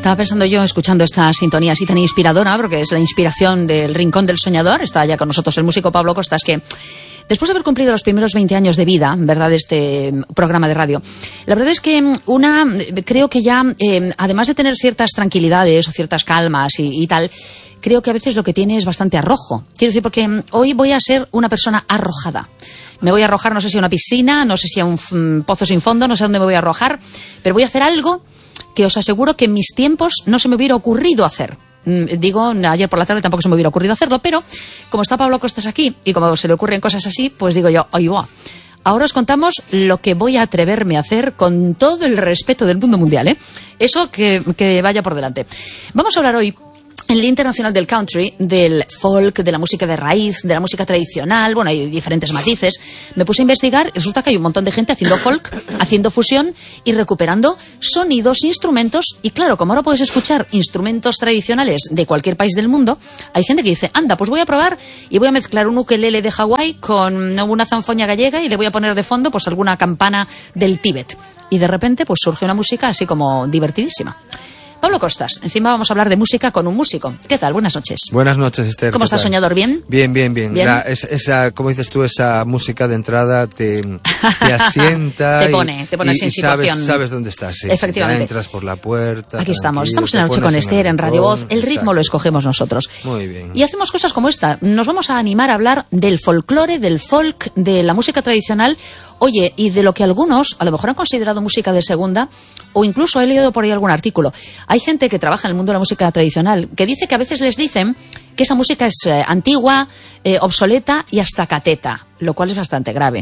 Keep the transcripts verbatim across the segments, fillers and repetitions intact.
Estaba pensando yo, escuchando esta sintonía así tan inspiradora, porque es la inspiración del Rincón del Soñador. Está ya con nosotros el músico Pablo Costas, que después de haber cumplido los primeros veinte años de vida, ¿verdad?, de este programa de radio, la verdad es que una, creo que ya, eh, además de tener ciertas tranquilidades o ciertas calmas y, y tal, creo que a veces lo que tiene es bastante arrojo. Quiero decir, porque hoy voy a ser una persona arrojada. Me voy a arrojar, no sé si a una piscina, no sé si a un um, pozo sin fondo, no sé a dónde me voy a arrojar, pero voy a hacer algo que os aseguro que en mis tiempos no se me hubiera ocurrido hacer. Digo, ayer por la tarde tampoco se me hubiera ocurrido hacerlo, pero como está Pablo Costas aquí y como se le ocurren cosas así, pues digo yo, oye, va. Ahora os contamos lo que voy a atreverme a hacer con todo el respeto del mundo mundial, ¿eh? Eso que, que vaya por delante. Vamos a hablar hoy en el Día Internacional del Country, del folk, de la música de raíz, de la música tradicional. Bueno, hay diferentes matices. Me puse a investigar y resulta que hay un montón de gente haciendo folk, haciendo fusión y recuperando sonidos, instrumentos. Y claro, como ahora puedes escuchar instrumentos tradicionales de cualquier país del mundo, hay gente que dice, anda, pues voy a probar y voy a mezclar un ukelele de Hawái con una zanfoña gallega y le voy a poner de fondo pues alguna campana del Tíbet. Y de repente pues surge una música así como divertidísima. Pablo Costas, encima vamos a habber de música con un músico. ¿Qué tal? Buenas noches. Buenas noches, Esther. ¿Cómo estás, Soñador? ¿Bien? Bien, bien, bien. ¿Bien? La, es, esa, como dices tú, esa música de entrada te, te asienta. Te pone, y, te pones y, en y situación. Sabes, sabes dónde estás. Sí, Efectivamente. Ya entras por la puerta. Aquí estamos. Estamos en la noche con Esther, en Radio Voz. El ritmo Exacto. Lo escogemos nosotros. Muy bien. Y hacemos cosas como esta. Nos vamos a animar a hablar del folclore, del folk, de la música tradicional. Oye, y de lo que algunos a lo mejor han considerado música de segunda, o incluso he leído por ahí algún artículo. Hay gente que trabaja en el mundo de la música tradicional que dice que a veces les dicen que esa música es eh, antigua, eh, obsoleta y hasta cateta, lo cual es bastante grave.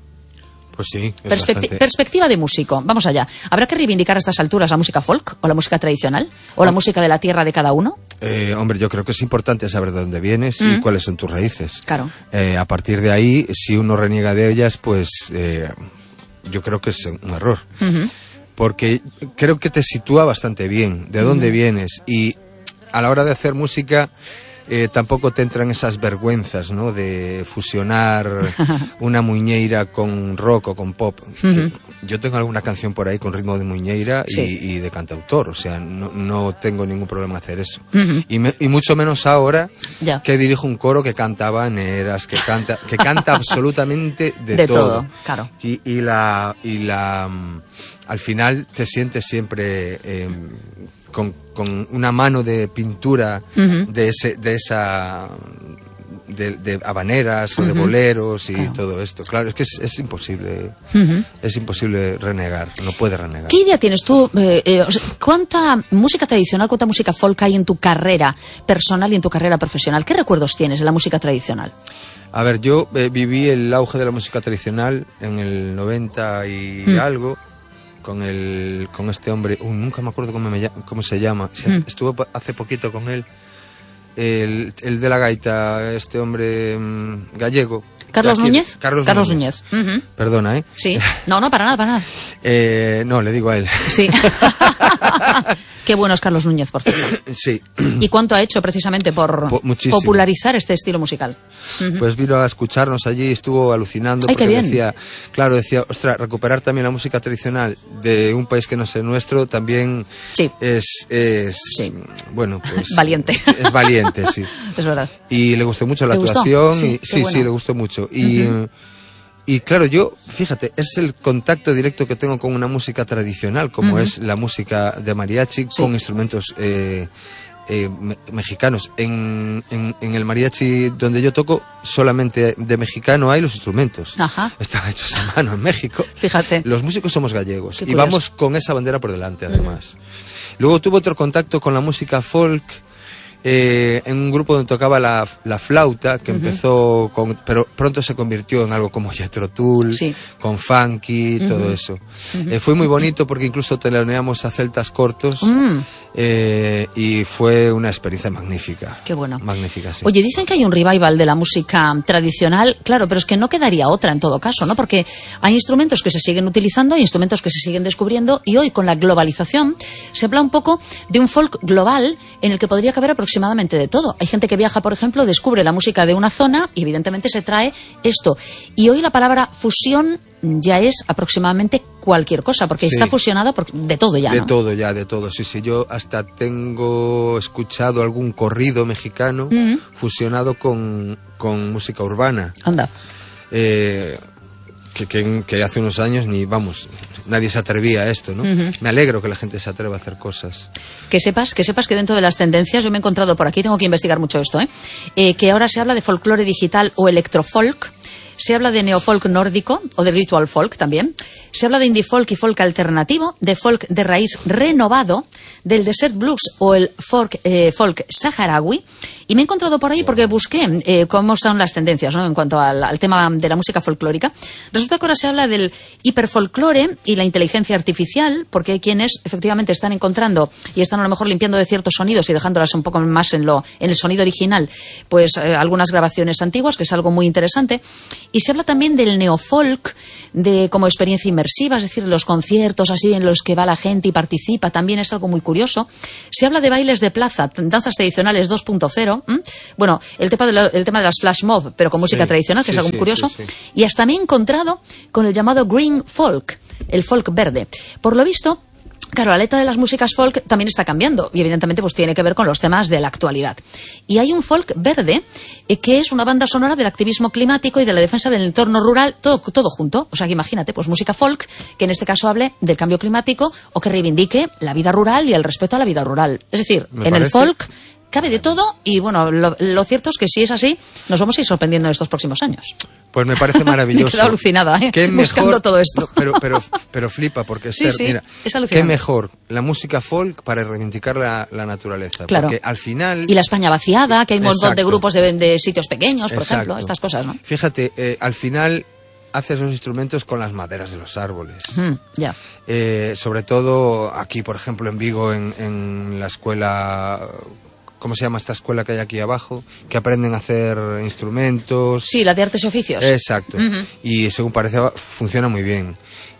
Pues sí. Es Perspecti- bastante... Perspectiva de músico. Vamos allá. ¿Habrá que reivindicar a estas alturas la música folk o la música tradicional o la música de la tierra de cada uno? Eh, hombre, yo creo que es importante saber de dónde vienes Mm. y cuáles son tus raíces. Claro. Eh, a partir de ahí, si uno reniega de ellas, pues eh, yo creo que es un error. Uh-huh. Porque creo que te sitúa bastante bien de dónde uh-huh. vienes, y a la hora de hacer música eh, tampoco te entran esas vergüenzas, ¿no?, de fusionar una muiñeira con rock o con pop. Uh-huh. Yo tengo alguna canción por ahí con ritmo de muiñeira y, sí. y de cantautor, o sea, no, no tengo ningún problema hacer eso. Uh-huh. Y, me, y mucho menos ahora ya. que dirijo un coro que canta habaneras, que canta, que canta absolutamente de, de todo. todo. Claro. Y, y la... Y la al final te sientes siempre eh, con, con una mano de pintura uh-huh. de ese, de esa de, de habaneras uh-huh. o de boleros y claro. todo esto. Claro, es que es, es imposible, uh-huh. es imposible renegar, no puedes renegar. ¿Qué idea tienes tú? Eh, eh, o sea, ¿cuánta música tradicional, cuánta música folk hay en tu carrera personal y en tu carrera profesional? ¿Qué recuerdos tienes de la música tradicional? A ver, yo eh, viví el auge de la música tradicional en el noventa y uh-huh. algo. Con el con este hombre, uh, nunca me acuerdo cómo, me, cómo se llama. Mm. Estuve hace poquito con él, el, el de la gaita, este hombre mmm, gallego. ¿Carlos Núñez? Carlos, Carlos Núñez. Núñez. Uh-huh. Perdona, ¿eh? Sí. No, no, para nada, para nada. eh, no, le digo a él. Sí. Qué bueno es Carlos Núñez, por cierto. Sí. ¿Y cuánto ha hecho precisamente por po- popularizar este estilo musical? Uh-huh. Pues vino a escucharnos allí, estuvo alucinando. Ay, porque qué bien. decía, claro, decía, ostras, recuperar también la música tradicional de un país que no es el nuestro también sí. es, es sí. bueno, pues... valiente. Es valiente, sí. Es verdad. Y le gustó mucho la ¿Te actuación. gustó? Y, sí, sí, bueno. sí, le gustó mucho. Y... Uh-huh. Y claro, yo, fíjate, es el contacto directo que tengo con una música tradicional, como uh-huh. es la música de mariachi, sí. con instrumentos eh, eh, me- mexicanos. En, en, en el mariachi donde yo toco, solamente de mexicano hay los instrumentos. Ajá. Están hechos a mano en México. Fíjate. Los músicos somos gallegos. Qué y curioso. vamos con esa bandera por delante, además. Uh-huh. Luego tuve otro contacto con la música folk, Eh, en un grupo donde tocaba la, la flauta, que uh-huh. empezó con, pero pronto se convirtió en algo como Jethro Tull, sí. con funky, uh-huh. todo eso. Uh-huh. Eh, fue muy bonito porque incluso teloneamos a celtas cortos uh-huh. eh, y fue una experiencia magnífica. Qué bueno. Magnífica, sí. Oye, dicen que hay un revival de la música tradicional, claro, pero es que no quedaría otra en todo caso, ¿no? Porque hay instrumentos que se siguen utilizando, hay instrumentos que se siguen descubriendo, y hoy con la globalización se habla un poco de un folk global en el que podría caber aproximadamente aproximadamente de todo. Hay gente que viaja, por ejemplo, descubre la música de una zona y evidentemente se trae esto. Y hoy la palabra fusión ya es aproximadamente cualquier cosa, porque sí. está fusionado por, de todo ya, De ¿no? todo ya, de todo, sí, sí. Yo hasta tengo escuchado algún corrido mexicano uh-huh. fusionado con, con música urbana. Anda. Eh, que, que, que hace unos años ni, vamos, nadie se atrevía a esto, ¿no? Uh-huh. Me alegro que la gente se atreva a hacer cosas. Que sepas, que sepas que dentro de las tendencias, yo me he encontrado por aquí, tengo que investigar mucho esto, ¿eh? Eh, que ahora se habla de folclore digital o electrofolk, se habla de neofolk nórdico o de ritual folk también, se habla de indie folk y folk alternativo, de folk de raíz renovado, del desert blues o el folk, eh, folk saharaui, y me he encontrado por ahí porque busqué eh, cómo son las tendencias, ¿no? En cuanto al, al tema de la música folclórica. Resulta que ahora se habla del hiperfolclore y la inteligencia artificial, porque hay quienes efectivamente están encontrando y están a lo mejor limpiando de ciertos sonidos y dejándolas un poco más en lo en el sonido original, pues eh, algunas grabaciones antiguas, que es algo muy interesante. Y se habla también del neofolk, de como experiencia inmersiva, es decir, los conciertos así en los que va la gente y participa, también es algo muy curioso. Se habla de bailes de plaza, danzas tradicionales dos punto cero. ¿Mm? Bueno, el tema, de la, el tema de las flash mob, pero con música sí, tradicional, que sí, es algo muy sí, curioso. Sí, sí. Y hasta me he encontrado con el llamado green folk, el folk verde. Por lo visto, claro, la letra de las músicas folk también está cambiando y evidentemente pues tiene que ver con los temas de la actualidad. Y hay un folk verde eh, que es una banda sonora del activismo climático y de la defensa del entorno rural, todo, todo junto. O sea que imagínate, pues música folk que en este caso hable del cambio climático o que reivindique la vida rural y el respeto a la vida rural. Es decir, Me en parece... el folk cabe de todo y bueno, lo, lo cierto es que si es así, nos vamos a ir sorprendiendo en estos próximos años. Pues me parece maravilloso. Me he quedado alucinada, ¿eh? Qué buscando mejor, todo esto. No, pero, pero, pero flipa, porque sí, Esther, sí, mira, es alucinante. Qué mejor la música folk para reivindicar la, la naturaleza. Claro. Porque al final... Y la España vaciada, que hay un montón Exacto. de grupos de, de sitios pequeños, por Exacto. ejemplo, estas cosas, ¿no? Fíjate, eh, al final haces los instrumentos con las maderas de los árboles. Mm, ya. Eh, sobre todo aquí, por ejemplo, en Vigo, en, en la escuela... ¿Cómo se llama esta escuela que hay aquí abajo? Que aprenden a hacer instrumentos. Sí, la de artes y oficios. Exacto. Uh-huh. Y según parece funciona muy bien.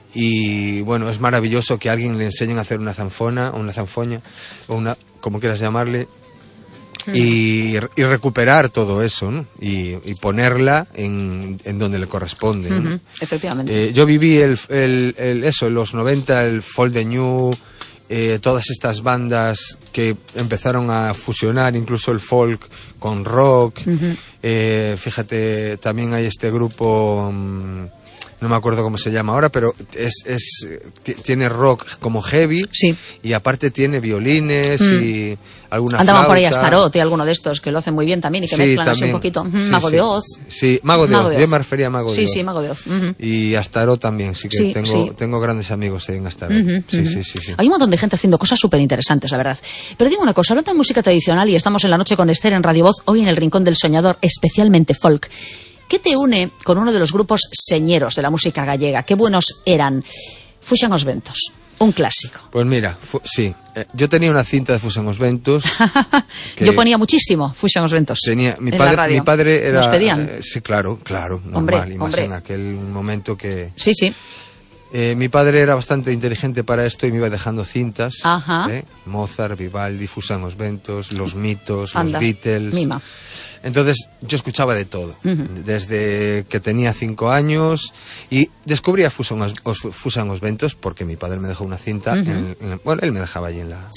Y bueno, es maravilloso que a alguien le enseñen a hacer una zanfona o una zanfoña o una, como quieras llamarle, uh-huh. y, y recuperar todo eso, ¿no? Y, y ponerla en, en donde le corresponde, ¿no? Uh-huh. Efectivamente. Eh, yo viví el, el, el, eso, en los noventa, el folk de New... Eh, todas estas bandas que empezaron a fusionar incluso el folk con rock. Uh-huh. eh, fíjate, también hay este grupo, um, no me acuerdo cómo se llama ahora, pero es, es t- tiene rock como heavy, sí. y aparte tiene violines mm. y alguna Andaban flauta. por ahí Astaroth y alguno de estos que lo hacen muy bien también y que sí, mezclan también. así un poquito. Sí, Mago sí. de Oz. Sí, Mago de Mago Oz. de Oz. Yo me refería a Mago sí, de Oz. Sí, sí, Mago de Oz. Uh-huh. Y Astaroth también, sí que sí, tengo, sí. tengo grandes amigos en Astaroth. Uh-huh, sí, uh-huh. sí, sí, sí. Hay un montón de gente haciendo cosas súper interesantes, la verdad. Pero digo una cosa, hablando de música tradicional y estamos en la noche con Esther en Radio Voz, hoy en el Rincón del Soñador, especialmente folk. ¿Qué te une con uno de los grupos señeros de la música gallega? Qué buenos eran. Fuxan os Ventos, un clásico. Pues mira, fu- sí, eh, yo tenía una cinta de Fuxan os Ventos. Yo ponía muchísimo Fuxan os Ventos. Tenía, mi, en padre, la radio. mi padre era... ¿Nos pedían? Eh, sí, claro, claro, normal, Hombre, y más hombre. en aquel momento que... Sí, sí. Eh, mi padre era bastante inteligente para esto y me iba dejando cintas. Ajá. ¿eh? Mozart, Vivaldi, Fuxan os Ventos, Los Mitos, Anda, Los Beatles... mima. Entonces yo escuchaba de todo, Uh-huh. desde que tenía cinco años, y descubrí a Fuxan os, os, Fuxan os Ventos porque mi padre me dejó una cinta, Uh-huh. en, en, bueno, él me dejaba allí en la,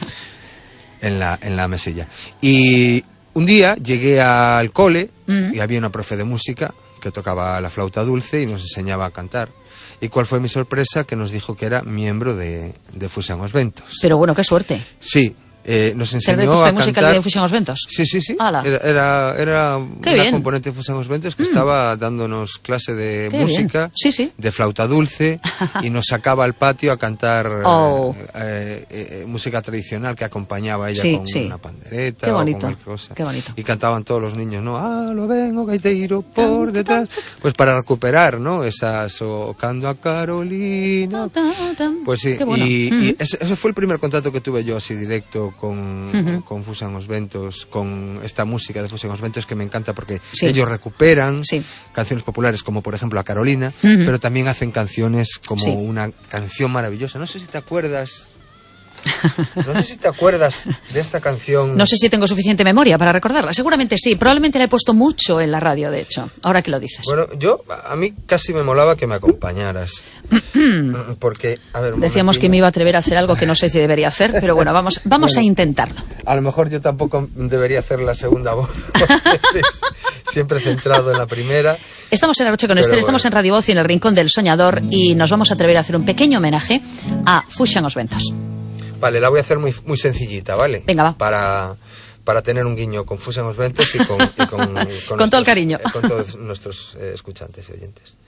en la, en la mesilla. Y un día llegué al cole Uh-huh. y había una profe de música que tocaba la flauta dulce y nos enseñaba a cantar. ¿Y cuál fue mi sorpresa? Que nos dijo que era miembro de, de Fuxan os Ventos. Pero bueno, qué suerte. Sí. Eh, nos enseñó ¿Ser de, a de música cantar... de Fuxan os Ventos? Sí, sí, sí. Ala. Era, era, era una bien. componente de Fuxan os Ventos que Mm. estaba dándonos clase de Qué música, bien. Sí, sí. de flauta dulce, y nos sacaba al patio a cantar Oh. eh, eh, eh, música tradicional que acompañaba a ella Sí, con sí. una pandereta Qué o con bonito, cualquier cosa. qué bonito. Y cantaban todos los niños, ¿no? Ah, lo vengo, gaiteiro, por detrás. Pues para recuperar, ¿no? Esas, o Cando a Carolina. Pues sí, Qué bueno. y, Mm. y ese, ese fue el primer contacto que tuve yo así directo con, Ujú. con Fuxan os Ventos, con esta música de Fuxan os Ventos que me encanta porque Sí. ellos recuperan Sí. canciones populares como por ejemplo a Carolina, Ujú. pero también hacen canciones como Sí. una canción maravillosa. No sé si te acuerdas No sé si te acuerdas de esta canción. No sé si tengo suficiente memoria para recordarla. Seguramente sí. Probablemente la he puesto mucho en la radio, de hecho. Ahora que lo dices. Bueno, yo, a mí casi me molaba que me acompañaras. Porque, a ver, un Decíamos momentito. que me iba a atrever a hacer algo que no sé si debería hacer, pero bueno, vamos, vamos Bueno, a intentarlo. A lo mejor yo tampoco debería hacer la segunda voz. Siempre centrado en la primera. Estamos en La Noche con Esther, Pero estamos bueno. en Radio Voz y en el Rincón del Soñador y nos vamos a atrever a hacer un pequeño homenaje a Fuxan os Ventos. Vale, la voy a hacer muy, muy sencillita, ¿vale? Venga, va. Para, para tener un guiño con Fuxan os Ventos y con... y con, Con todo el cariño. eh, con todos nuestros eh, escuchantes y oyentes.